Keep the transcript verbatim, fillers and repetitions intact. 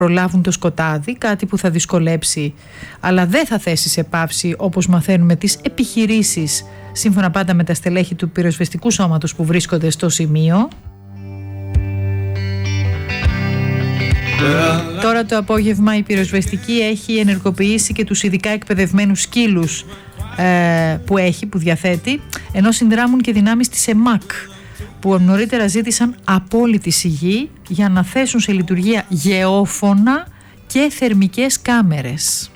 προλάβουν το σκοτάδι, κάτι που θα δυσκολέψει αλλά δεν θα θέσει σε πάυση, όπως μαθαίνουμε, τις επιχειρήσεις, σύμφωνα πάντα με τα στελέχη του πυροσβεστικού σώματος που βρίσκονται στο σημείο. Τώρα το απόγευμα η πυροσβεστική έχει ενεργοποιήσει και τους ειδικά εκπαιδευμένους σκύλους ε, που έχει, που διαθέτει, ενώ συνδράμουν και δυνάμεις της ΕΜΑΚ, που νωρίτερα ζήτησαν απόλυτη σιγή για να θέσουν σε λειτουργία γεώφωνα και θερμικές κάμερες.